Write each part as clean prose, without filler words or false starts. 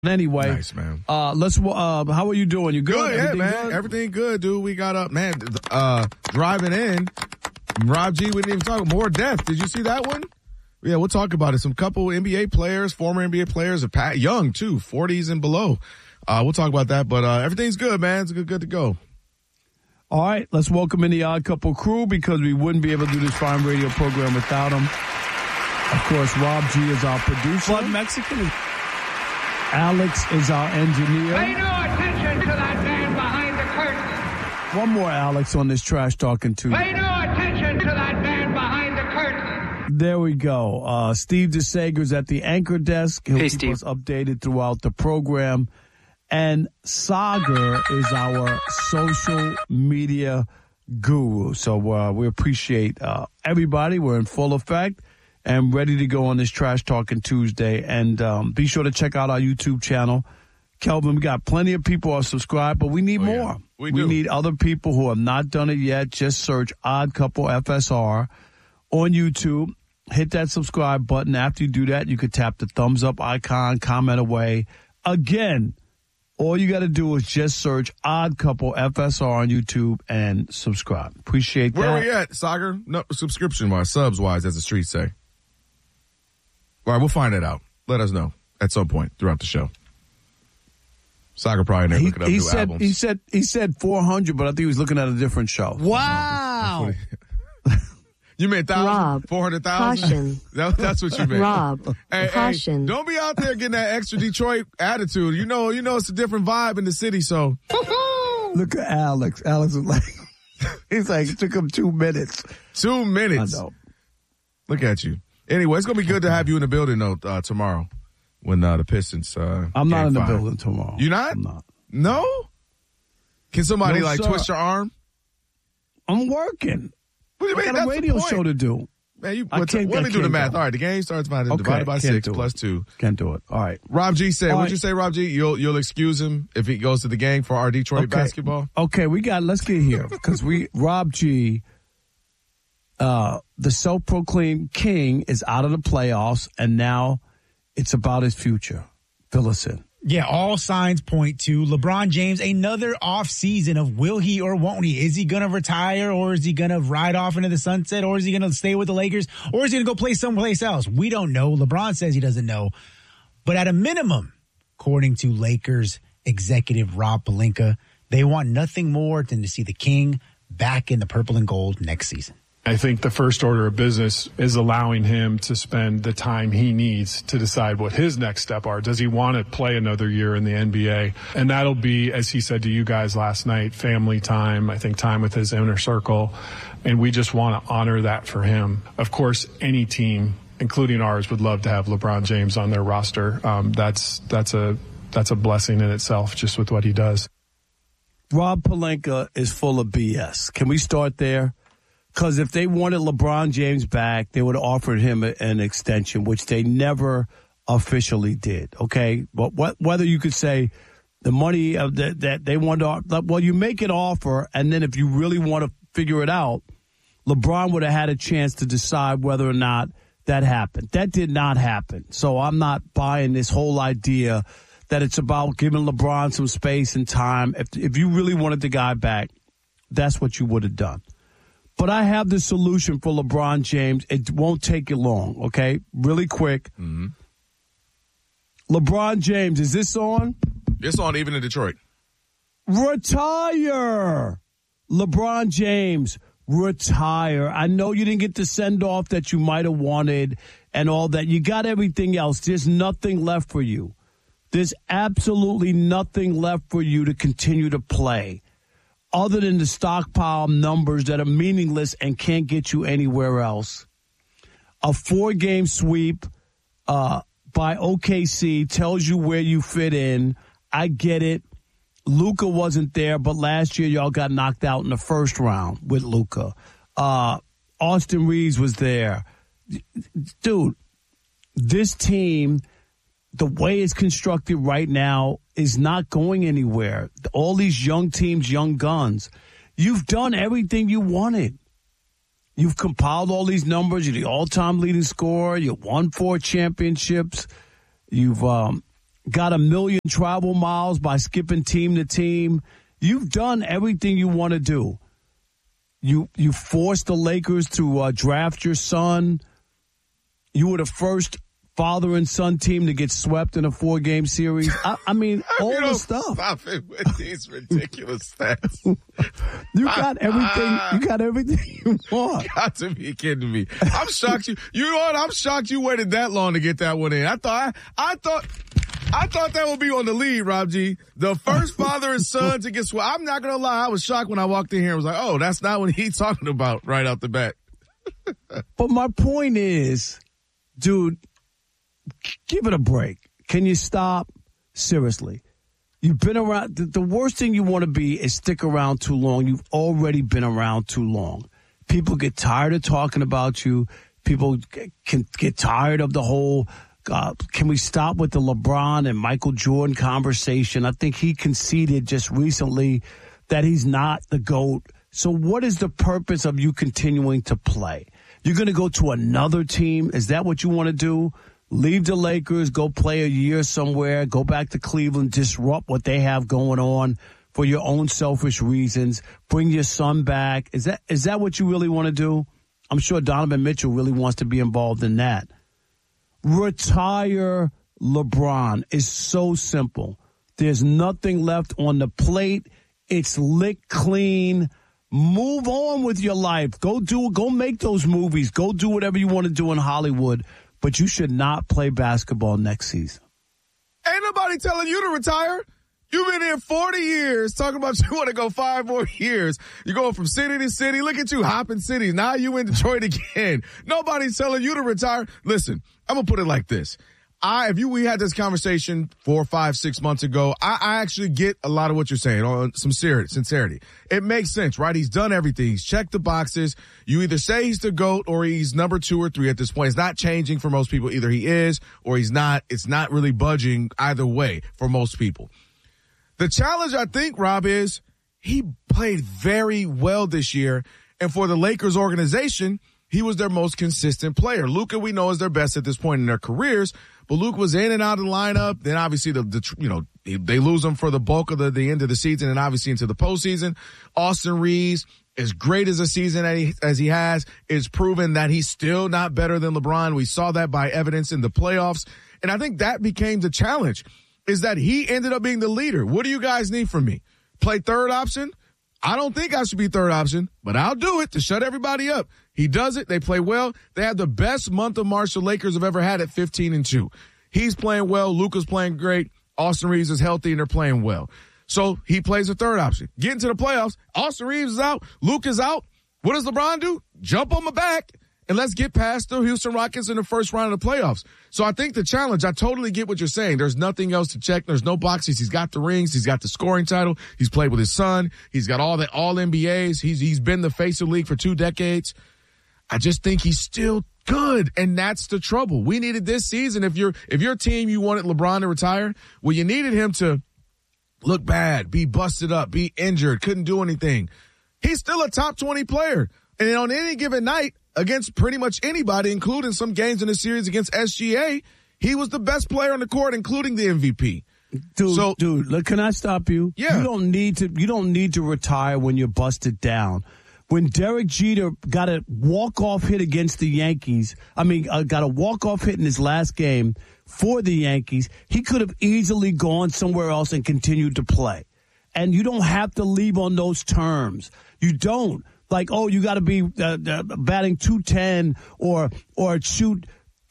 Anyway, nice, man. How are you doing? You good? Good, yeah, man. Good? Everything good, dude. We got up, man. Driving in, Rob G. We didn't even talk more death. Did you see that one? Yeah, we'll talk about it. Some couple NBA players, former NBA players, young too, 40s and below. We'll talk about that, but everything's good, man. It's good to go. All right, let's welcome in the Odd Couple crew because we wouldn't be able to do this fine radio program without them. Of course, Rob G. is our producer. Blood Mexican. Alex is our engineer. Pay no attention to that man behind the curtain. One more Alex on this Trash Talking Tuesday. Pay no attention to that man behind the curtain. There we go. Steve DeSager's at the anchor desk. He'll keep us updated throughout the program. And Sagar is our social media guru. So we appreciate everybody. We're in full effect and ready to go on this Trash Talking Tuesday. And be sure to check out our YouTube channel. Kelvin, we got plenty of people who are subscribed, but we need more. Yeah. We need other people who have not done it yet. Just search Odd Couple FSR on YouTube. Hit that subscribe button. After you do that, you could tap the thumbs up icon, comment away. Again, all you got to do is just search Odd Couple FSR on YouTube and subscribe. Appreciate that. Where are we at, Sagar? No, subscription-wise, subs-wise, as the streets say. All right, we'll find it out. Let us know at some point throughout the show. Sagar probably never look it up new albums. He said 400, but I think he was looking at a different show. Wow. You meant 1,000? 400,000? That's what you meant. Rob, caution. Hey, don't be out there getting that extra Detroit attitude. You know it's a different vibe in the city, so. Look at Alex. Alex is like, he's like, it took him 2 minutes. 2 minutes. I know. Look at you. Anyway, it's going to be good to have you in the building, though, tomorrow when the Pistons I'm not in the building tomorrow. You not? I'm not. No? Can somebody, No, sir. twist your arm? I'm working. What do you mean? I got That's a radio the point. show to do. Man, I can't let me do the math. go. All right, the game starts divided by 6 plus 2. Can't do it. All right. Rob G said, All what'd right. you say, Rob G? You'll excuse him if he goes to the game for our Detroit basketball? Okay, let's get here. Because Rob G, the self-proclaimed king, is out of the playoffs, and now it's about his future. Fill us in. Yeah, all signs point to LeBron James, another off season of will he or won't he? Is he going to retire, or is he going to ride off into the sunset, or is he going to stay with the Lakers, or is he going to go play someplace else? We don't know. LeBron says he doesn't know. But at a minimum, according to Lakers executive Rob Pelinka, they want nothing more than to see the king back in the purple and gold next season. I think the first order of business is allowing him to spend the time he needs to decide what his next step are. Does he want to play another year in the NBA? And that'll be, as he said to you guys last night, family time, I think time with his inner circle. And we just want to honor that for him. Of course, any team, including ours, would love to have LeBron James on their roster. That's a blessing in itself, just with what he does. Rob Pelinka is full of BS. Can we start there? Because if they wanted LeBron James back, they would have offered him an extension, which they never officially did. Okay, but whether you could say the money that they wanted, well, you make an offer, and then if you really want to figure it out, LeBron would have had a chance to decide whether or not that happened. That did not happen. So I'm not buying this whole idea that it's about giving LeBron some space and time. If you really wanted the guy back, that's what you would have done. But I have the solution for LeBron James. It won't take you long, okay? Really quick. Mm-hmm. LeBron James, is this on? It's on even in Detroit. Retire. LeBron James, retire. I know you didn't get the send-off that you might have wanted and all that. You got everything else. There's nothing left for you. There's absolutely nothing left for you to continue to play, other than the stockpile numbers that are meaningless and can't get you anywhere else. A 4-game sweep by OKC tells you where you fit in. I get it. Luka wasn't there, but last year y'all got knocked out in the first round with Luka. Austin Reeves was there. Dude, this team, the way it's constructed right now, is not going anywhere. All these young teams, young guns. You've done everything you wanted. You've compiled all these numbers. You're the all-time leading scorer. You won 4 championships. You've got 1 million travel miles by skipping team to team. You've done everything you want to do. You forced the Lakers to draft your son. You were the first father and son team to get swept in a 4-game series. I mean, all the stuff. Stop it with these ridiculous stats. You got everything. You got everything you want. Got to be kidding me. I'm shocked you know what? I'm shocked you waited that long to get that one in. I thought that would be on the lead, Rob G. The first father and son to get swept. I'm not going to lie. I was shocked when I walked in here and was like, oh, that's not what he's talking about right out the bat. But my point is, dude, give it a break. Can you stop? Seriously. You've been around. The worst thing you want to be is stick around too long. You've already been around too long. People get tired of talking about you. People can get tired of the whole, can we stop with the LeBron and Michael Jordan conversation? I think he conceded just recently that he's not the GOAT. So what is the purpose of you continuing to play? You're going to go to another team? Is that what you want to do? Leave the Lakers, go play a year somewhere, go back to Cleveland, disrupt what they have going on for your own selfish reasons, bring your son back. Is that what you really want to do? I'm sure Donovan Mitchell really wants to be involved in that. Retire LeBron is so simple. There's nothing left on the plate. It's licked clean. Move on with your life. Go make those movies. Go do whatever you want to do in Hollywood. But you should not play basketball next season. Ain't nobody telling you to retire. You've been here 40 years talking about you want to go 5 more years. You're going from city to city. Look at you hopping cities. Now you in Detroit again. Nobody's telling you to retire. Listen, I'm going to put it like this. We had this conversation 4, 5, 6 months ago, I actually get a lot of what you're saying on some sincerity. It makes sense, right? He's done everything. He's checked the boxes. You either say he's the GOAT or he's number 2 or 3 at this point. It's not changing for most people. Either he is or he's not. It's not really budging either way for most people. The challenge, I think, Rob, is he played very well this year. And for the Lakers organization, he was their most consistent player. Luka, we know, is their best at this point in their careers. But Luke was in and out of the lineup. Then obviously they lose him for the bulk of the end of the season and obviously into the postseason. Austin Reeves, as great as a season as he has, is proven that he's still not better than LeBron. We saw that by evidence in the playoffs. And I think that became the challenge, is that he ended up being the leader. What do you guys need from me? Play third option? I don't think I should be third option, but I'll do it to shut everybody up. He does it. They play well. They have the best month of March the Lakers have ever had at 15-2. He's playing well. Luka's playing great. Austin Reeves is healthy and they're playing well. So he plays a third option. Get into the playoffs. Austin Reeves is out. Luka's out. What does LeBron do? Jump on my back and let's get past the Houston Rockets in the first round of the playoffs. So I think the challenge, I totally get what you're saying. There's nothing else to check. There's no boxes. He's got the rings. He's got the scoring title. He's played with his son. He's got all NBAs. He's been the face of the league for 2 decades. I just think he's still good, and that's the trouble. We needed this season. If your team, you wanted LeBron to retire, well, you needed him to look bad, be busted up, be injured, couldn't do anything. He's still a top 20 player. And on any given night, against pretty much anybody, including some games in the series against SGA, he was the best player on the court, including the MVP. Dude, look, can I stop you? Yeah. You don't need to retire when you're busted down. When Derek Jeter got a walk-off hit against the Yankees, got a walk-off hit in his last game for the Yankees, he could have easily gone somewhere else and continued to play. And you don't have to leave on those terms. You don't. Like, oh, you got to be batting .210 or shoot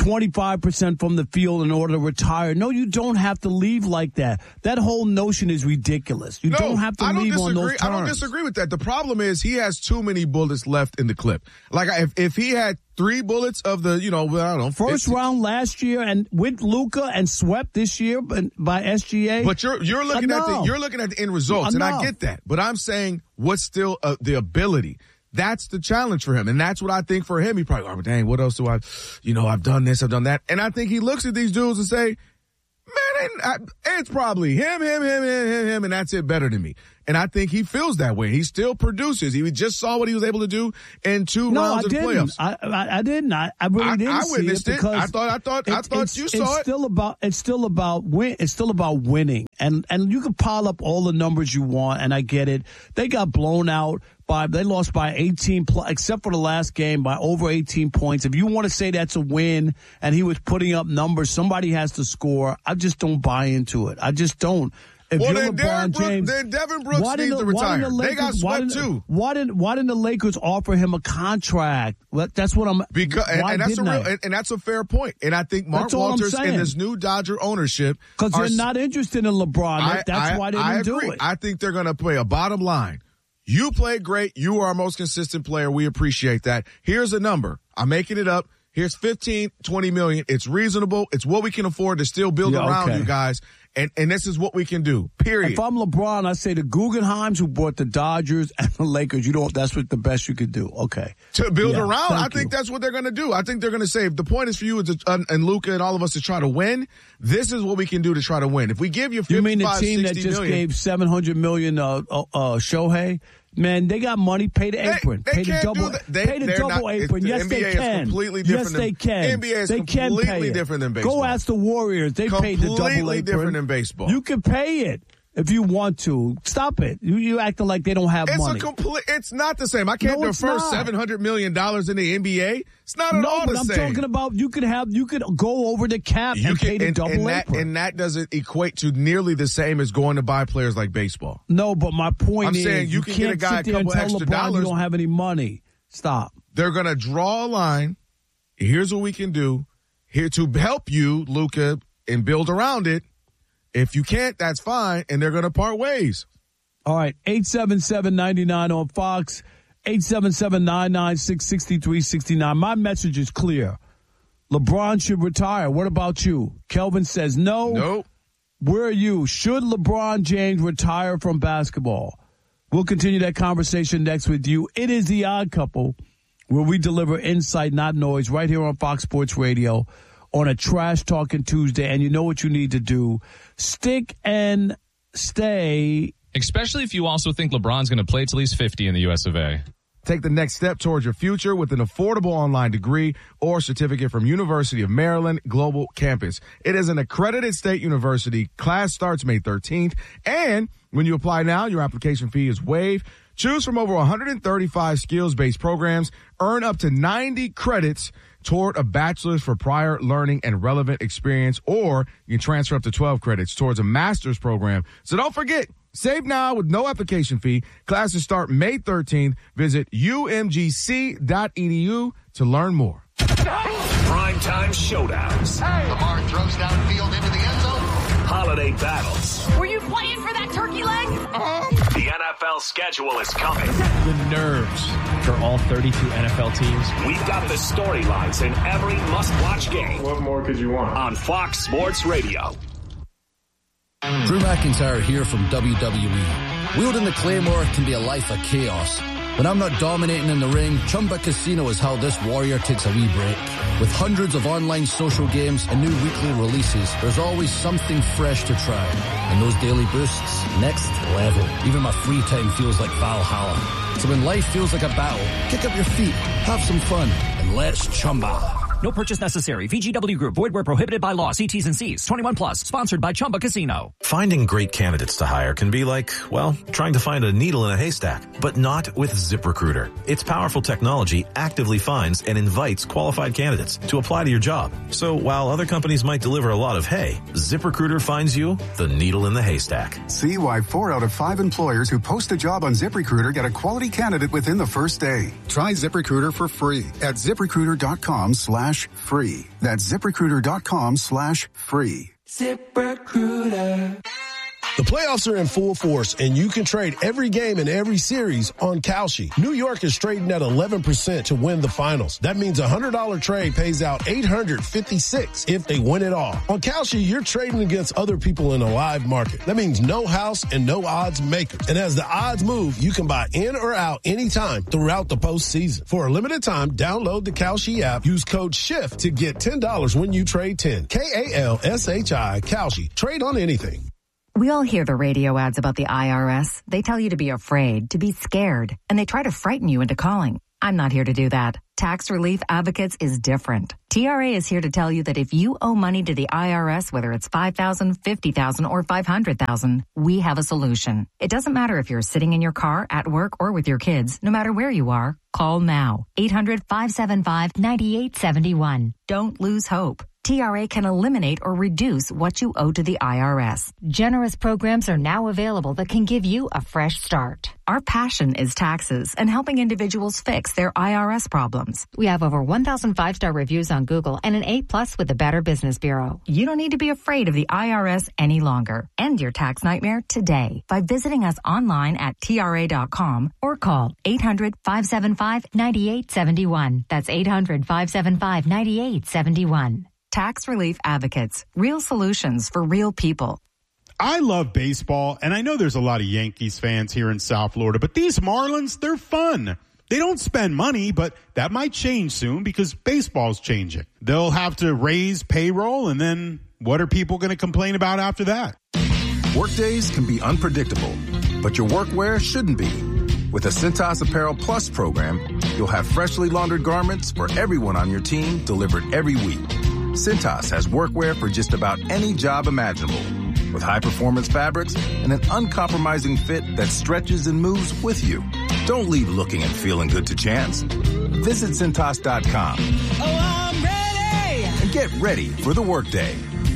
25% from the field in order to retire. No, you don't have to leave like that. That whole notion is ridiculous. You don't have to leave on those terms. I don't disagree with that. The problem is he has too many bullets left in the clip. Like if he had 3 bullets of the, I don't know. First round last year and with Luka and swept this year by SGA. But you're looking at the end results, and I get that. But I'm saying what's still the ability. That's the challenge for him. And that's what I think for him. He probably, oh, dang, what else do I've done this, I've done that. And I think he looks at these dudes and say, man, it's probably him, and that's it better than me. And I think he feels that way. He still produces. He just saw what he was able to do in 2 rounds of the playoffs. I didn't. I really didn't. I witnessed see it because I thought you saw it. It's still about winning. And you can pile up all the numbers you want, and I get it. They got blown out. They lost by 18, except for the last game, by over 18 points. If you want to say that's a win and he was putting up numbers, somebody has to score. I just don't buy into it. I just don't. If you're LeBron James, then Devin Brooks needs to retire. They got swept too. Why didn't the Lakers offer him a contract? That's what I'm. And that's a fair point. And I think Mark Walters and this new Dodger ownership, because they're not interested in LeBron. That's why they didn't do it. I think they're going to play a bottom line. You played great. You are our most consistent player. We appreciate that. Here's a number. I'm making it up. Here's 15, 20 million. It's reasonable. It's what we can afford to still build around you guys. And this is what we can do, period. If I'm LeBron, I say the Guggenheims who bought the Dodgers and the Lakers, that's what the best you could do. Okay. To build around, I think that's what they're going to do. I think they're going to say, if the point is for you and Luka and all of us to try to win, this is what we can do to try to win. If we give you 55, you mean the team that just gave $700 million Shohei? Man, they got money. Pay the apron. Pay the double apron. Yes, they can. Completely Yes, different they can. NBA is completely different than baseball. Go ask the Warriors. They paid the double apron. Completely different than baseball. You can pay it if you want to. Stop it. You acting like they don't have money. It's not the same. I can't defer $700 million in the NBA. It's not at all the same. No, but I'm talking about you could go over the cap and pay the double apron. And that doesn't equate to nearly the same as going to buy players like baseball. No, but my point is, saying you can get a guy a couple extra dollars. You don't have any money. Stop. They're going to draw a line. Here's what we can do here to help you, Luka, and build around it. If you can't, that's fine, and they're going to part ways. All right, 877-99 on Fox, 877-996-6369. My message is clear. LeBron should retire. What about you? Kelvin says no. Nope. Where are you? Should LeBron James retire from basketball? We'll continue that conversation next with you. It is The Odd Couple, where we deliver insight, not noise, right here on Fox Sports Radio on a Trash Talking Tuesday. And you know what you need to do. Stick and stay. Especially if you also think LeBron's going to play till he's 50 in the US of A. Take the next step towards your future with an affordable online degree or certificate from University of Maryland Global Campus. It is an accredited state university. Class starts May 13th. And when you apply now, your application fee is waived. Choose from over 135 skills-based programs. Earn up to 90 credits toward a bachelor's for prior learning and relevant experience, or you can transfer up to 12 credits towards a master's program. So don't forget, save now with no application fee. Classes start May 13th. Visit umgc.edu to learn more. Primetime showdowns. Hey. Lamar throws downfield into the end zone. Holiday battles. Were you playing for that turkey leg? The NFL schedule is coming. The nerves for all 32 NFL teams. We've got the storylines in every must-watch game. What more could you want? On Fox Sports Radio. Drew McIntyre here from WWE. Wielding the Claymore can be a life of chaos. When I'm not dominating in the ring, Chumba Casino is how this warrior takes a wee break. With hundreds of online social games and new weekly releases, there's always something fresh to try. And those daily boosts, next level. Even my free time feels like Valhalla. So when life feels like a battle, kick up your feet, have some fun, and let's Chumba. No purchase necessary. VGW Group. Void where prohibited by law. See T's and C's. 21 plus. Sponsored by Chumba Casino. Finding great candidates to hire can be like, well, trying to find a needle in a haystack. But not with ZipRecruiter. Its powerful technology actively finds and invites qualified candidates to apply to your job. So while other companies might deliver a lot of hay, ZipRecruiter finds you the needle in the haystack. See why 4 out of 5 employers who post a job on ZipRecruiter get a quality candidate within the first day. Try ZipRecruiter for free at ZipRecruiter.com/free. That's ZipRecruiter.com/free. ZipRecruiter. The playoffs are in full force, and you can trade every game in every series on Kalshi. New York is trading at 11% to win the finals. That means a $100 trade pays out $856 if they win it all. On Kalshi, you're trading against other people in a live market. That means no house and no odds makers. And as the odds move, you can buy in or out anytime throughout the postseason. For a limited time, download the Kalshi app. Use code SHIFT to get $10 when you trade 10. KALSHI, Kalshi. Trade on anything. We all hear the radio ads about the IRS. They tell you to be afraid, to be scared, and they try to frighten you into calling. I'm not here to do that. Tax Relief Advocates is different. TRA is here to tell you that if you owe money to the IRS, whether it's $5,000, $50,000, or $500,000, we have a solution. It doesn't matter if you're sitting in your car, at work, or with your kids. No matter where you are, call now. 800-575-9871. Don't lose hope. TRA can eliminate or reduce what you owe to the IRS. Generous programs are now available that can give you a fresh start. Our passion is taxes and helping individuals fix their IRS problems. We have over 1,000 5-star reviews on Google and an A+ with the Better Business Bureau. You don't need to be afraid of the IRS any longer. End your tax nightmare today by visiting us online at TRA.com or call 800-575-9871. That's 800-575-9871. Tax Relief Advocates. Real solutions for real people. I love baseball, and I know there's a lot of Yankees fans here in South Florida, but these Marlins, they're fun. They don't spend money, but that might change soon because baseball's changing. They'll have to raise payroll, and then what are people going to complain about after that? Workdays can be unpredictable, but your workwear shouldn't be. With the Cintas Apparel Plus program, you'll have freshly laundered garments for everyone on your team delivered every week. Cintas has workwear for just about any job imaginable, with high-performance fabrics and an uncompromising fit that stretches and moves with you. Don't leave looking and feeling good to chance. Visit Cintas.com. Oh, I'm ready! And get ready for the workday.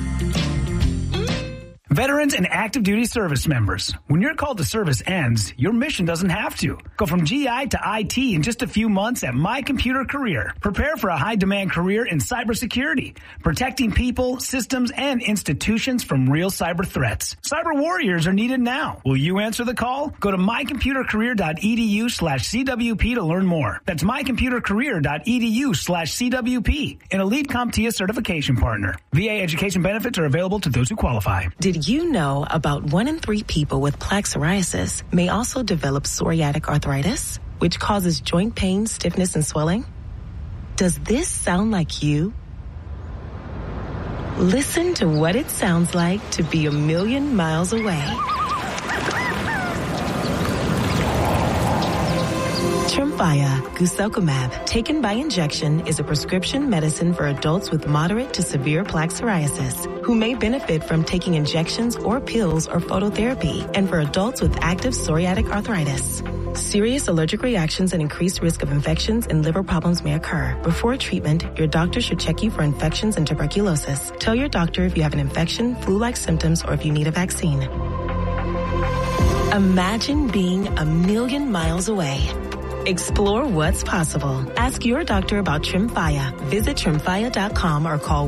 Veterans and active duty service members, when your call to service ends, your mission doesn't have to. Go from GI to IT in just a few months at My Computer Career. Prepare for a high-demand career in cybersecurity, protecting people, systems, and institutions from real cyber threats. Cyber warriors are needed now. Will you answer the call? Go to mycomputercareer.edu/CWP to learn more. That's mycomputercareer.edu/CWP, an Elite CompTIA certification partner. VA education benefits are available to those who qualify. Did you know about 1 in 3 people with plaque psoriasis may also develop psoriatic arthritis, which causes joint pain, stiffness, and swelling? Does this sound like you? Listen to what it sounds like to be a million miles away. Tremfya, guselkumab, taken by injection, is a prescription medicine for adults with moderate to severe plaque psoriasis who may benefit from taking injections or pills or phototherapy, and for adults with active psoriatic arthritis. Serious allergic reactions and increased risk of infections and liver problems may occur. Before treatment, your doctor should check you for infections and tuberculosis. Tell your doctor if you have an infection, flu-like symptoms, or if you need a vaccine. Imagine being a million miles away. Explore what's possible. Ask your doctor about Tremfya. Visit Tremfya.com or call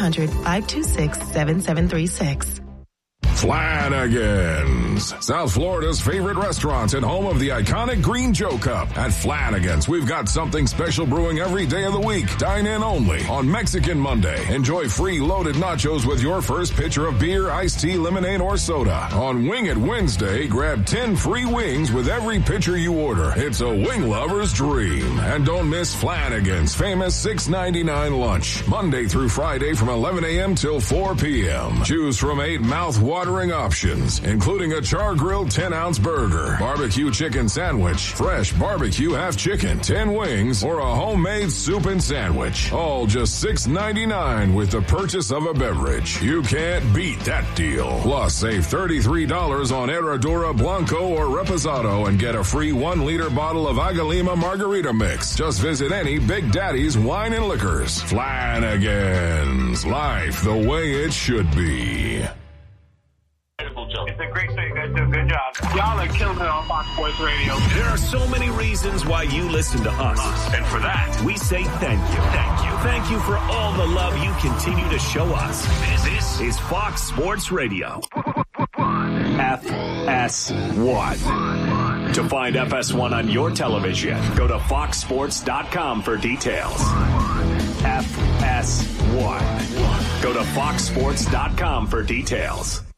1-800-526-7736. Flanagan's, South Florida's favorite restaurant and home of the iconic Green Joe Cup. At Flanagan's, we've got something special brewing every day of the week. Dine in only on Mexican Monday. Enjoy free loaded nachos with your first pitcher of beer, iced tea, lemonade, or soda. On Wing It Wednesday, grab 10 free wings with every pitcher you order. It's a wing lover's dream. And don't miss Flanagan's famous $6.99 lunch. Monday through Friday from 11 a.m. till 4 p.m. Choose from 8 mouth-watering options, including a char-grilled 10-ounce burger, barbecue chicken sandwich, fresh barbecue half chicken, 10 wings, or a homemade soup and sandwich. All just $6.99 with the purchase of a beverage. You can't beat that deal. Plus, save $33 on Herradura Blanco or Reposado and get a free 1-liter bottle of Agalima Margarita Mix. Just visit any Big Daddy's Wine and Liquors. Flanagan's. Life the way it should be. It's a great show. You guys do a good job. Y'all are killing it on Fox Sports Radio. There are so many reasons why you listen to us. And for that, we say thank you. Thank you. Thank you for all the love you continue to show us. This is Fox Sports Radio. FS1. To find FS1 on your television, go to foxsports.com for details. FS1. Go to foxsports.com for details.